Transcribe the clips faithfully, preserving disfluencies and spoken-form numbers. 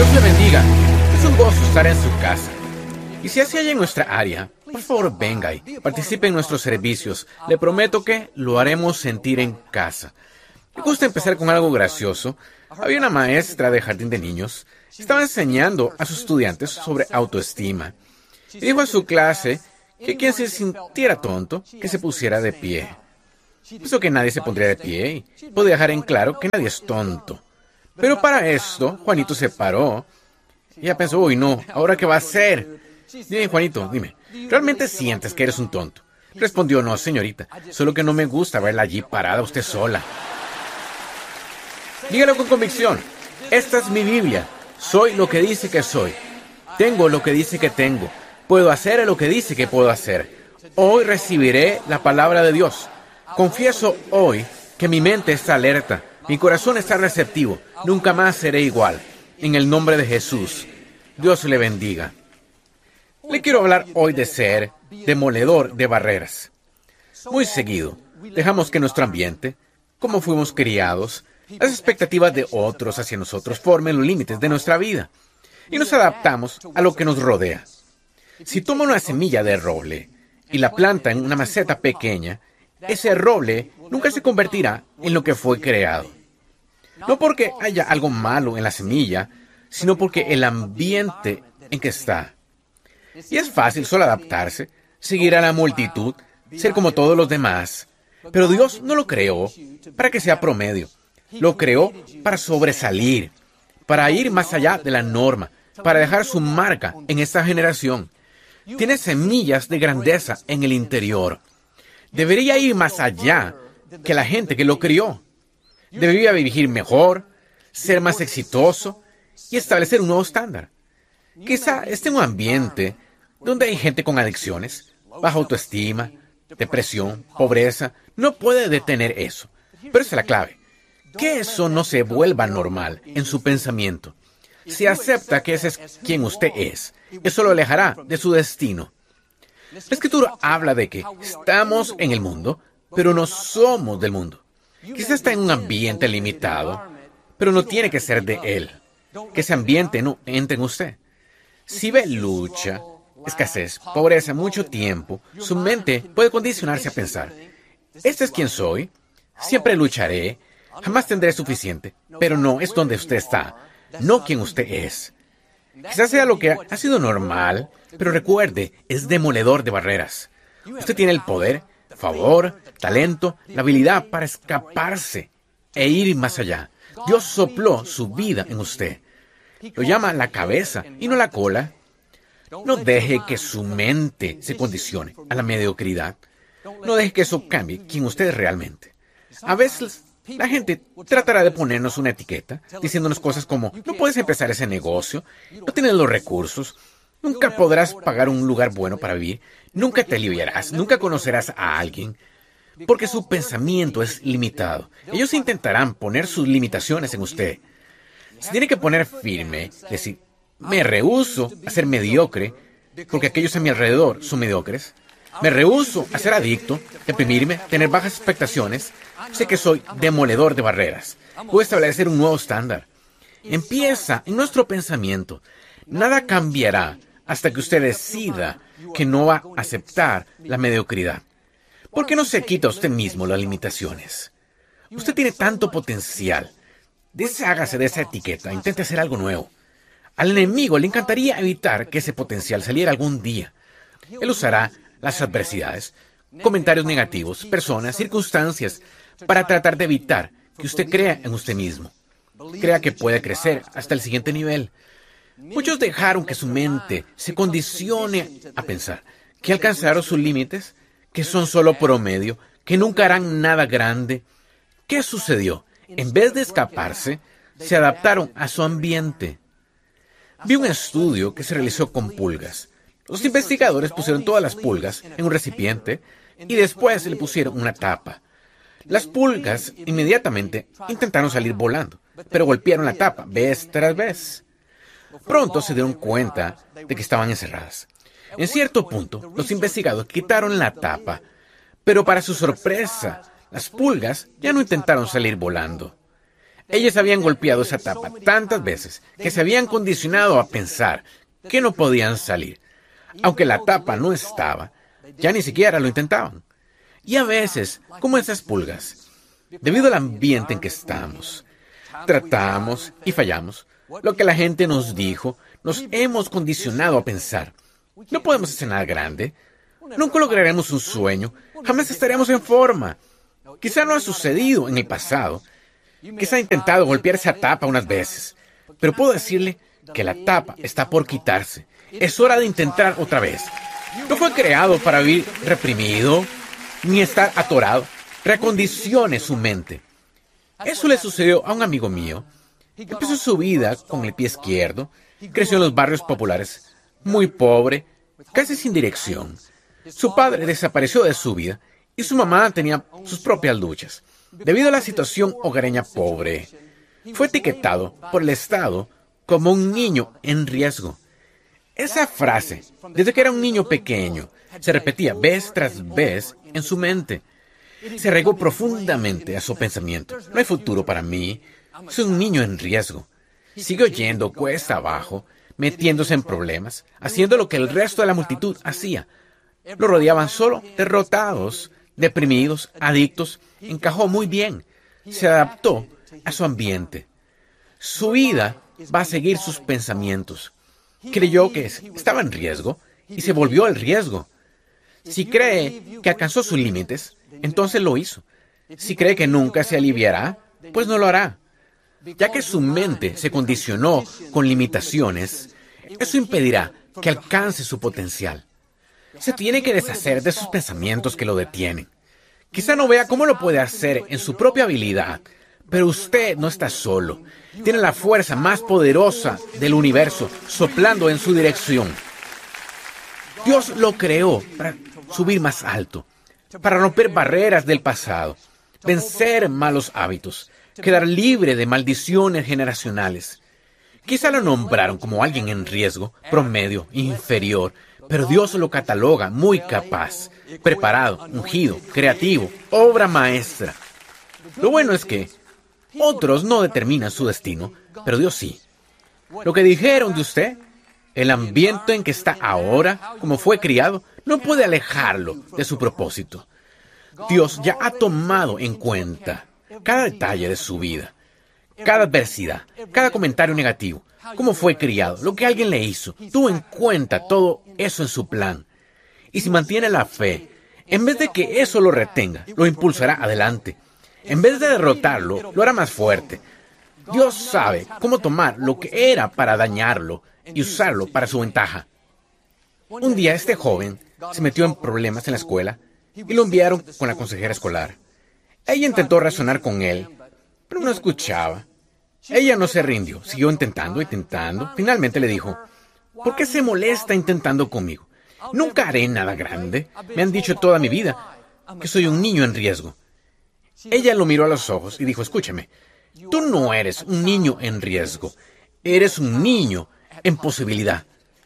Dios le bendiga. Es un gozo estar en su casa. Y si así hay en nuestra área, por favor venga y participe en nuestros servicios. Le prometo que lo haremos sentir en casa. Me gusta empezar con algo gracioso. Había una maestra de jardín de niños. Estaba enseñando a sus estudiantes sobre autoestima. Y dijo a su clase que quien se sintiera tonto, que se pusiera de pie. Pensó que nadie se pondría de pie y puede dejar en claro que nadie es tonto. Pero para esto, Juanito se paró y ella pensó, uy, no, ¿ahora qué va a hacer? Dime, Juanito, dime, ¿realmente sientes que eres un tonto? Respondió, no, señorita, solo que no me gusta verla allí parada usted sola. Dígalo con convicción, esta es mi Biblia, soy lo que dice que soy, tengo lo que dice que tengo, puedo hacer lo que dice que puedo hacer. Hoy recibiré la palabra de Dios. Confieso hoy que mi mente está alerta, mi corazón está receptivo, nunca más seré igual. En el nombre de Jesús, Dios le bendiga. Le quiero hablar hoy de ser demoledor de barreras. Muy seguido, dejamos que nuestro ambiente, cómo fuimos criados, las expectativas de otros hacia nosotros formen los límites de nuestra vida y nos adaptamos a lo que nos rodea. Si toma una semilla de roble y la planta en una maceta pequeña, ese roble nunca se convertirá en lo que fue creado. No porque haya algo malo en la semilla, sino porque el ambiente en que está. Y es fácil solo adaptarse, seguir a la multitud, ser como todos los demás. Pero Dios no lo creó para que sea promedio. Lo creó para sobresalir, para ir más allá de la norma, para dejar su marca en esta generación. Tiene semillas de grandeza en el interior. Debería ir más allá que la gente que lo crió. Debería vivir mejor, ser más exitoso y establecer un nuevo estándar. Quizá esté en un ambiente donde hay gente con adicciones, baja autoestima, depresión, pobreza. No puede detener eso. Pero esa es la clave. Que eso no se vuelva normal en su pensamiento. Si acepta que ese es quien usted es, eso lo alejará de su destino. La Escritura habla de que estamos en el mundo, pero no somos del mundo. Quizá está en un ambiente limitado, pero no tiene que ser de él. Que ese ambiente no entre en usted. Si ve lucha, escasez, pobreza, mucho tiempo, su mente puede condicionarse a pensar, este es quien soy, siempre lucharé, jamás tendré suficiente, pero no es donde usted está, no quien usted es. Quizás sea lo que ha sido normal, pero recuerde, es demoledor de barreras. Usted tiene el poder, favor, talento, la habilidad para escaparse e ir más allá. Dios sopló su vida en usted. Lo llama la cabeza y no la cola. No deje que su mente se condicione a la mediocridad. No deje que eso cambie quien usted es realmente. A veces la gente tratará de ponernos una etiqueta, diciéndonos cosas como, no puedes empezar ese negocio, no tienes los recursos, nunca podrás pagar un lugar bueno para vivir, nunca te aliviarás, nunca conocerás a alguien, porque su pensamiento es limitado. Ellos intentarán poner sus limitaciones en usted. Se tiene que poner firme, decir, me rehúso a ser mediocre, porque aquellos a mi alrededor son mediocres. Me rehúso a ser adicto, deprimirme, tener bajas expectaciones. Sé que soy demoledor de barreras. Voy a establecer un nuevo estándar. Empieza en nuestro pensamiento. Nada cambiará hasta que usted decida que no va a aceptar la mediocridad. ¿Por qué no se quita usted mismo las limitaciones? Usted tiene tanto potencial. Deshágase de esa etiqueta. Intente hacer algo nuevo. Al enemigo le encantaría evitar que ese potencial saliera algún día. Él usará las adversidades, comentarios negativos, personas, circunstancias, para tratar de evitar que usted crea en usted mismo. Crea que puede crecer hasta el siguiente nivel. Muchos dejaron que su mente se condicione a pensar que alcanzaron sus límites, que son solo promedio, que nunca harán nada grande. ¿Qué sucedió? En vez de escaparse, se adaptaron a su ambiente. Vi un estudio que se realizó con pulgas. Los investigadores pusieron todas las pulgas en un recipiente y después le pusieron una tapa. Las pulgas inmediatamente intentaron salir volando, pero golpearon la tapa vez tras vez. Pronto se dieron cuenta de que estaban encerradas. En cierto punto, los investigadores quitaron la tapa, pero para su sorpresa, las pulgas ya no intentaron salir volando. Ellos habían golpeado esa tapa tantas veces que se habían condicionado a pensar que no podían salir. Aunque la tapa no estaba, ya ni siquiera lo intentaban. Y a veces, como esas pulgas, debido al ambiente en que estamos, tratamos y fallamos. Lo que la gente nos dijo, nos hemos condicionado a pensar. No podemos hacer nada grande. Nunca lograremos un sueño. Jamás estaremos en forma. Quizá no ha sucedido en el pasado. Quizá ha intentado golpear esa tapa unas veces. Pero puedo decirle que la tapa está por quitarse. Es hora de intentar otra vez. No fue creado para vivir reprimido, ni estar atorado. Recondicione su mente. Eso le sucedió a un amigo mío. Empezó su vida con el pie izquierdo. Creció en los barrios populares, muy pobre, casi sin dirección. Su padre desapareció de su vida y su mamá tenía sus propias luchas. Debido a la situación hogareña pobre, fue etiquetado por el Estado como un niño en riesgo. Esa frase, desde que era un niño pequeño, se repetía vez tras vez en su mente. Se arraigó profundamente a su pensamiento. No hay futuro para mí. Soy un niño en riesgo. Siguió yendo cuesta abajo, metiéndose en problemas, haciendo lo que el resto de la multitud hacía. Lo rodeaban solo derrotados, deprimidos, adictos. Encajó muy bien. Se adaptó a su ambiente. Su vida va a seguir sus pensamientos. Creyó que estaba en riesgo y se volvió el riesgo. Si cree que alcanzó sus límites, entonces lo hizo. Si cree que nunca se aliviará, pues no lo hará. Ya que su mente se condicionó con limitaciones, eso impedirá que alcance su potencial. Se tiene que deshacer de sus pensamientos que lo detienen. Quizá no vea cómo lo puede hacer en su propia habilidad, pero usted no está solo. Tiene la fuerza más poderosa del universo soplando en su dirección. Dios lo creó para subir más alto, para romper barreras del pasado, vencer malos hábitos, quedar libre de maldiciones generacionales. Quizá lo nombraron como alguien en riesgo, promedio, inferior, pero Dios lo cataloga muy capaz, preparado, ungido, creativo, obra maestra. Lo bueno es que otros no determinan su destino, pero Dios sí. Lo que dijeron de usted, el ambiente en que está ahora, como fue criado, no puede alejarlo de su propósito. Dios ya ha tomado en cuenta cada detalle de su vida, cada adversidad, cada comentario negativo, cómo fue criado, lo que alguien le hizo. Tuvo en cuenta todo eso en su plan. Y si mantiene la fe, en vez de que eso lo retenga, lo impulsará adelante. En vez de derrotarlo, lo hará más fuerte. Dios sabe cómo tomar lo que era para dañarlo y usarlo para su ventaja. Un día este joven se metió en problemas en la escuela y lo enviaron con la consejera escolar. Ella intentó razonar con él, pero no escuchaba. Ella no se rindió, siguió intentando, intentando. Finalmente le dijo, ¿por qué se molesta intentando conmigo? Nunca haré nada grande. Me han dicho toda mi vida que soy un niño en riesgo. Ella lo miró a los ojos y dijo, escúchame, tú no eres un niño en riesgo, eres un niño en posibilidad.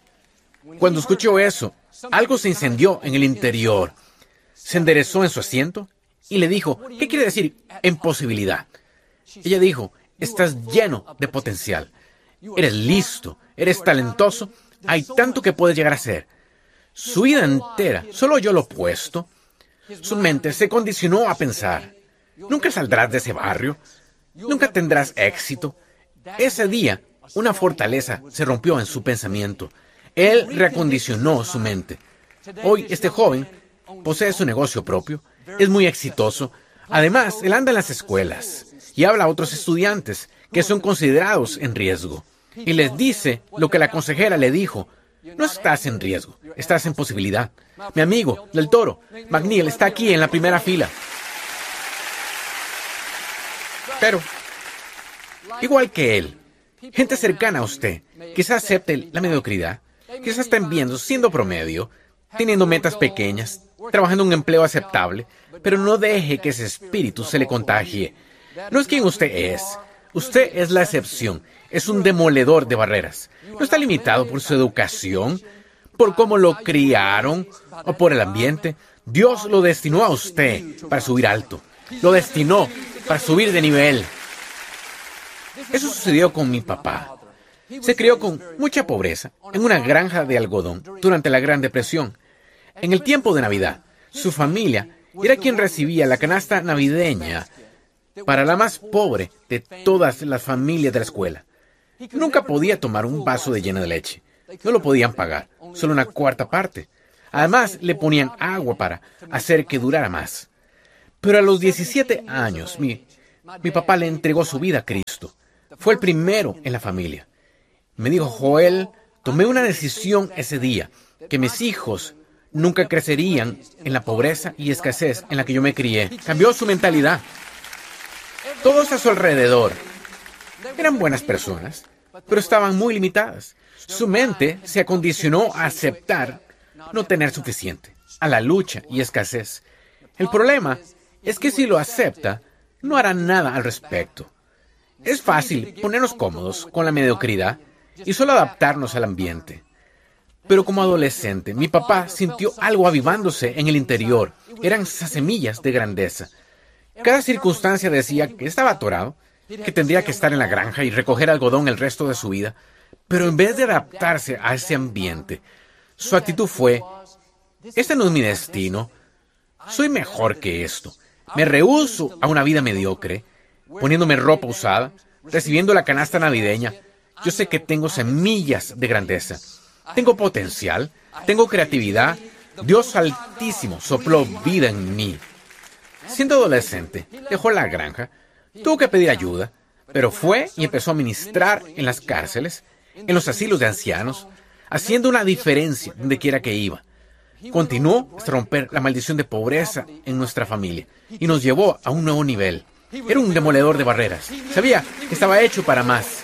Cuando escuchó eso, algo se incendió en el interior. Se enderezó en su asiento y le dijo, ¿qué quiere decir en posibilidad? Ella dijo, estás lleno de potencial. Eres listo, eres talentoso, hay tanto que puedes llegar a ser. Su vida entera solo oyó lo opuesto. Su mente se condicionó a pensar, nunca saldrás de ese barrio, nunca tendrás éxito. Ese día, una fortaleza se rompió en su pensamiento. Él reacondicionó su mente. Hoy, este joven posee su negocio propio, es muy exitoso. Además, él anda en las escuelas y habla a otros estudiantes que son considerados en riesgo. Y les dice lo que la consejera le dijo. No estás en riesgo, estás en posibilidad. Mi amigo, Del Toro, McNeil, está aquí en la primera fila. Pero, igual que él, gente cercana a usted, quizás acepte la mediocridad, quizás estén viendo siendo promedio, teniendo metas pequeñas, trabajando en un empleo aceptable, pero no deje que ese espíritu se le contagie. No es quien usted es. Usted es la excepción. Es un demoledor de barreras. No está limitado por su educación, por cómo lo criaron o por el ambiente. Dios lo destinó a usted para subir alto. Lo destinó para subir de nivel. Eso sucedió con mi papá. Se crió con mucha pobreza en una granja de algodón durante la Gran Depresión. En el tiempo de Navidad, su familia era quien recibía la canasta navideña para la más pobre de todas las familias de la escuela. Nunca podía tomar un vaso de lleno de leche. No lo podían pagar, solo una cuarta parte. Además, le ponían agua para hacer que durara más. Pero a los diecisiete años, mi, mi papá le entregó su vida a Cristo. Fue el primero en la familia. Me dijo: Joel, tomé una decisión ese día, que mis hijos nunca crecerían en la pobreza y escasez en la que yo me crié. Cambió su mentalidad. Todos a su alrededor eran buenas personas, pero estaban muy limitadas. Su mente se acondicionó a aceptar no tener suficiente, a la lucha y escasez. El problema es que si lo acepta, no hará nada al respecto. Es fácil ponernos cómodos con la mediocridad y solo adaptarnos al ambiente. Pero como adolescente, mi papá sintió algo avivándose en el interior. Eran esas semillas de grandeza. Cada circunstancia decía que estaba atorado, que tendría que estar en la granja y recoger algodón el resto de su vida. Pero en vez de adaptarse a ese ambiente, su actitud fue: este no es mi destino. Soy mejor que esto. Me rehúso a una vida mediocre, poniéndome ropa usada, recibiendo la canasta navideña. Yo sé que tengo semillas de grandeza. Tengo potencial, tengo creatividad. Dios Altísimo sopló vida en mí. Siendo adolescente, dejó la granja. Tuvo que pedir ayuda, pero fue y empezó a ministrar en las cárceles, en los asilos de ancianos, haciendo una diferencia donde quiera que iba. Continuó hasta romper la maldición de pobreza en nuestra familia y nos llevó a un nuevo nivel. Era un demoledor de barreras. Sabía que estaba hecho para más.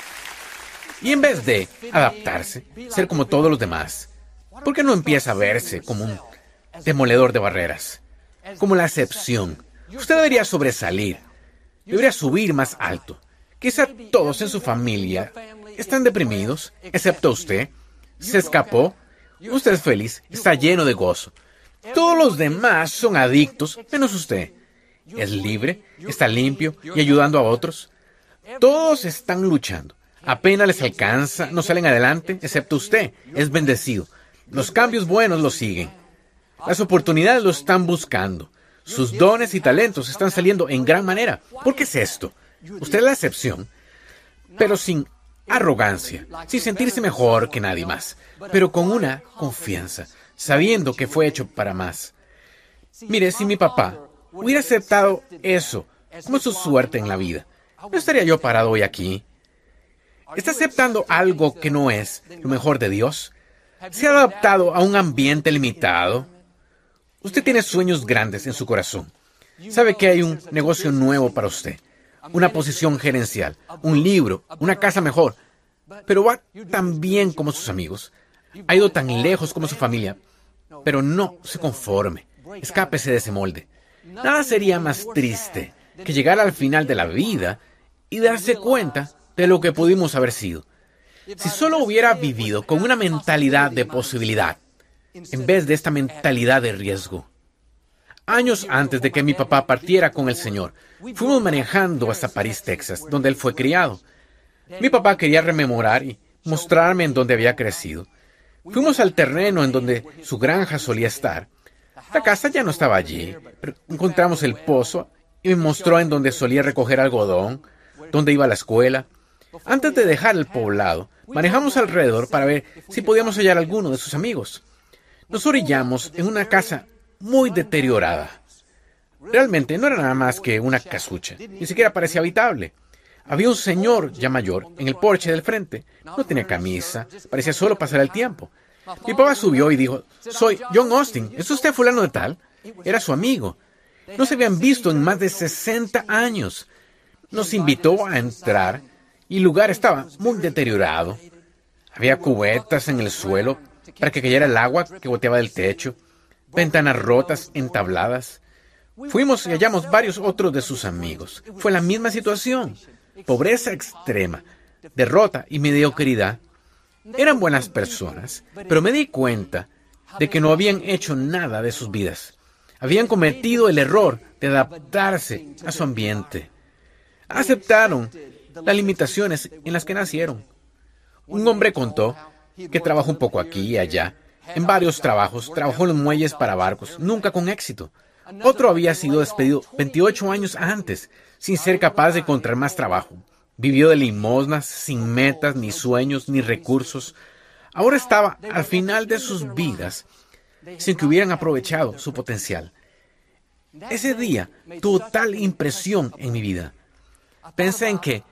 Y en vez de adaptarse, ser como todos los demás, ¿por qué no empieza a verse como un demoledor de barreras? Como la excepción. Usted debería sobresalir. Debería subir más alto. Quizá todos en su familia están deprimidos, excepto usted. Se escapó. Usted es feliz, está lleno de gozo. Todos los demás son adictos, menos usted. Es libre, está limpio y ayudando a otros. Todos están luchando. Apenas les alcanza, no salen adelante, excepto usted. Es bendecido. Los cambios buenos lo siguen. Las oportunidades lo están buscando. Sus dones y talentos están saliendo en gran manera. ¿Por qué es esto? Usted es la excepción, pero sin arrogancia, sin sentirse mejor que nadie más, pero con una confianza, sabiendo que fue hecho para más. Mire, si mi papá hubiera aceptado eso como su suerte en la vida, ¿no estaría yo parado hoy aquí? ¿Está aceptando algo que no es lo mejor de Dios? ¿Se ha adaptado a un ambiente limitado? Usted tiene sueños grandes en su corazón. Sabe que hay un negocio nuevo para usted, una posición gerencial, un libro, una casa mejor. Pero va tan bien como sus amigos. Ha ido tan lejos como su familia. Pero no se conforme. Escápese de ese molde. Nada sería más triste que llegar al final de la vida y darse cuenta de lo que pudimos haber sido. Si solo hubiera vivido con una mentalidad de posibilidad, en vez de esta mentalidad de riesgo. Años antes de que mi papá partiera con el Señor, fuimos manejando hasta París, Texas, donde él fue criado. Mi papá quería rememorar y mostrarme en dónde había crecido. Fuimos al terreno en donde su granja solía estar. La casa ya no estaba allí, pero encontramos el pozo y me mostró en donde solía recoger algodón, dónde iba a la escuela. Antes de dejar el poblado, manejamos alrededor para ver si podíamos hallar a alguno de sus amigos. Nos orillamos en una casa muy deteriorada. Realmente no era nada más que una casucha, ni siquiera parecía habitable. Había un señor ya mayor en el porche del frente. No tenía camisa, parecía solo pasar el tiempo. Mi papá subió y dijo: «Soy John Austin, ¿es usted fulano de tal?». Era su amigo. No se habían visto en más de sesenta años. Nos invitó a entrar y el lugar estaba muy deteriorado. Había cubetas en el suelo para que cayera el agua que goteaba del techo, ventanas rotas, entabladas. Fuimos y hallamos varios otros de sus amigos. Fue la misma situación. Pobreza extrema, derrota y mediocridad. Eran buenas personas, pero me di cuenta de que no habían hecho nada de sus vidas. Habían cometido el error de adaptarse a su ambiente. Aceptaron las limitaciones en las que nacieron. Un hombre contó que trabajó un poco aquí y allá, en varios trabajos, trabajó en los muelles para barcos, nunca con éxito. Otro había sido despedido veintiocho años antes, sin ser capaz de encontrar más trabajo. Vivió de limosnas, sin metas, ni sueños, ni recursos. Ahora estaba al final de sus vidas, sin que hubieran aprovechado su potencial. Ese día tuvo tal impresión en mi vida. Pensé en que